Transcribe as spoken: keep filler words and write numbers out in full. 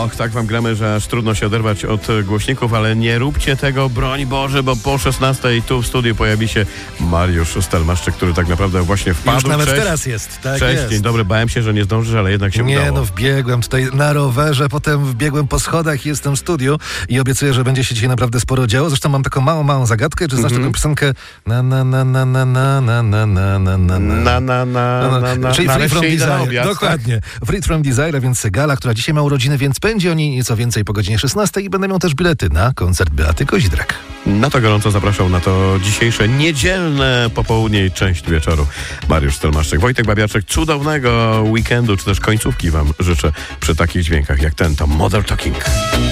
Och, tak wam gramy, że aż trudno się oderwać od głośników, ale nie róbcie tego, broń Boże, bo po szesnastej tu w studiu pojawi się Mariusz Stelmaszczyk, który tak naprawdę właśnie wpadł. Już nawet Cześć. teraz jest. Tak Cześć, jest. dzień dobry, bałem się, że nie zdążysz, ale jednak się Nie, udało. no wbiegłem tutaj na rowerze, potem wbiegłem po schodach i jestem w studiu i obiecuję, że będzie się dzisiaj naprawdę sporo działo. Zresztą mam taką małą, małą zagadkę. Czy znasz Mhm. taką piosenkę na na na na na na na na na na na Na, na, na, na, na, Czyli Free nareszcie From idę na Desire. obiad, Dokładnie. Free From Desire, więc Gala, która dzisiaj ma urodziny, więc będzie o niej nieco więcej po godzinie szesnastej i będę miał też bilety na koncert Beaty Kozidrak. Na to gorąco zapraszam na to dzisiejsze niedzielne popołudnie i część wieczoru. Mariusz Stelmaszczyk, Wojtek Babiaczek, cudownego weekendu, czy też końcówki wam życzę przy takich dźwiękach jak ten, to Mother Talking.